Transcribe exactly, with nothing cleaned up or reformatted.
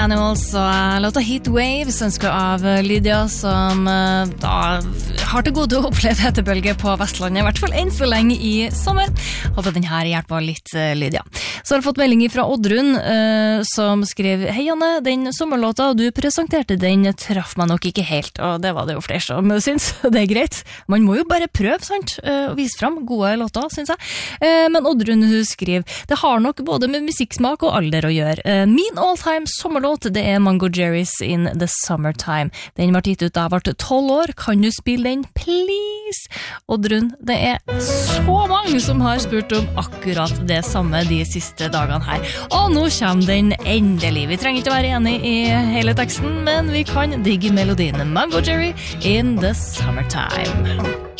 Animals og låta Heat Waves ønsker av Lydia, som da har til gode å oppleve hetebølge på Vestlandet, i hvert fall enn så lenge i sommer. Håper den her hjelper litt, Lydia. Så har jeg fått melding fra Oddrun, uh, som skrev: Hei Janne, den sommerlåta du presenterte, den traff meg nok ikke helt, og det var det jo flere som syns, det er greit. Man må jo bare prøve, sant, uh, og vise frem gode låter, synes jeg. Uh, men Oddrun, hun skriver: det har nok både med musikksmak og alder å gjøre. Uh, min all-time sommerlåt, det er Mango Jerry's In The Summertime. Den var gitt ut da jeg ble tolv år. Kan du spille den, please? Oddrun, det er så mange som har spurt om akkurat det samme de siste dagene her. Og nå kommer den endelig. Vi trenger ikke være enig i hele teksten, men vi kan digge melodien Mango Jerry In The Summertime.